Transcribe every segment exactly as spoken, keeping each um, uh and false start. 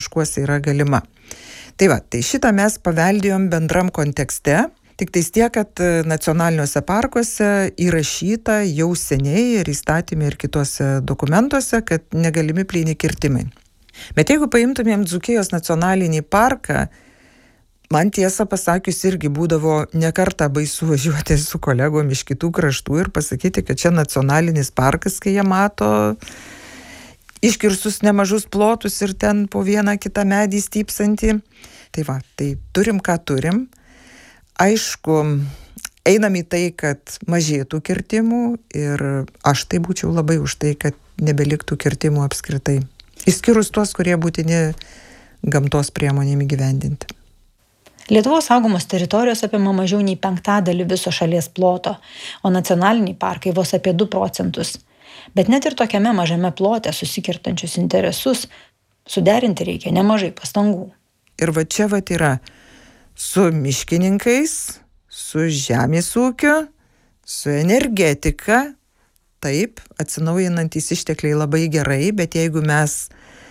miškuose yra galima. Tai va, tai šitą mes paveldėjom bendram kontekste, tik tais tiek, kad nacionaliniuose parkuose įrašyta jau seniai ir įstatymė ir kitose dokumentuose, kad negalimi plyni kirtimai. Bet jeigu paimtumėm Dzūkijos nacionalinį parką, man tiesą pasakius irgi būdavo nekartą baisu važiuoti su kolegom iš kitų kraštų ir pasakyti, kad čia nacionalinis parkas, kai jie mato iškirsus nemažus plotus ir ten po vieną kitą medį stypsantį. Tai va, tai turim ką turim. Aišku, einam į tai, kad mažėtų kirtimų ir aš tai būčiau labai už tai, kad nebeliktų kirtimų apskritai. Išskyrus tuos, kurie būtini gamtos priemonėm įgyvendinti. Lietuvos saugomos teritorijos apima mažiau nei penktadalį viso šalies ploto, o nacionaliniai parkai vos apie du procentus. Bet net ir tokiame mažame plote susikirtančius interesus suderinti reikia nemažai pastangų. Ir va čia va yra su miškininkais, su žemės ūkiu, su energetika. Taip, atsinaujinantys ištekliai labai gerai, bet jeigu mes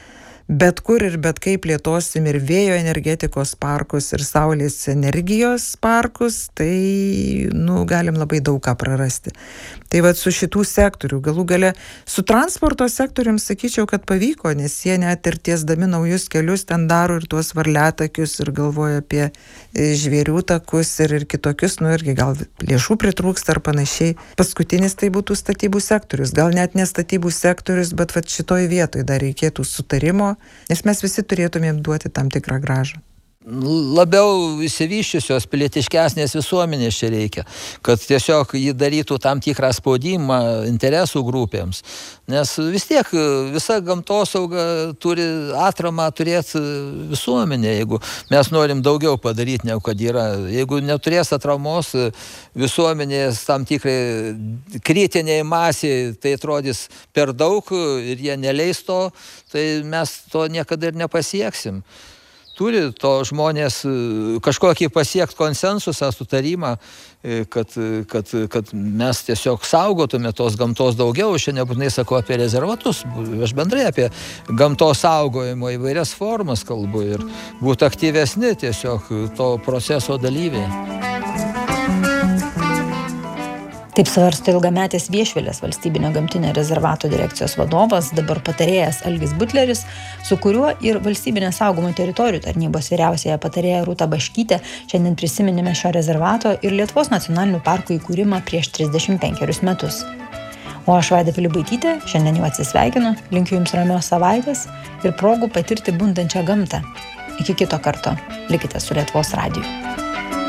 bet kur ir bet kaip plėtosim ir vėjo energetikos parkus ir saulės energijos parkus, tai nu, galim labai daug ką prarasti. Tai va su šitų sektorių, galų gale su transporto sektorium sakyčiau, kad pavyko, nes jie net ir tiesdami naujus kelius ten daro ir tuos varliatakius ir galvoja apie žvėrių takus ir, ir kitokius, nu irgi gal lėšų pritrūksta ar panašiai. Paskutinis tai būtų statybų sektorius, gal net ne statybų sektorius, bet va šitoj vietoj dar reikėtų sutarimo, nes mes visi turėtumėm duoti tam tikrą grąžą. Labiau įsivyščiusios pilietiškesnės visuomenės čia reikia, kad tiesiog jį darytų tam tikrą spaudimą interesų grupėms. Nes vis tiek visa gamtosauga turi atramą turėti visuomenė, jeigu mes norim daugiau padaryti, negu kad yra. Jeigu neturės atramos visuomenės tam tikrai kritiniai masiai, tai atrodys per daug ir jie neleis to, tai mes to niekada ir nepasieksim. Turi to žmonės kažkokį pasiekti konsensusą, sutarimą, kad, kad, kad mes tiesiog saugotume tos gamtos daugiau. Aš nebūtinai sakau apie rezervatus, aš bendrai apie gamtos saugojimo įvairias formas kalbu ir būti aktyvesni tiesiog to proceso dalyviai. Taip svarsto ilgametis Viešvilės valstybinio gamtinio rezervato direkcijos vadovas, dabar patarėjas Algis Butleris, su kuriuo ir valstybinės saugomų teritorijų tarnybos vyriausiąją patarėją Rūtą Baškytę šiandien prisiminėme šio rezervato ir Lietuvos nacionalinių parkų įkūrimą prieš trisdešimt penkerius metus. O aš Vaida Pilibaitytė šiandien jau atsisveikinu, linkiu jums ramios savaitės ir progų patirti bundančią gamtą. Iki kito karto. Likite su Lietuvos radiju.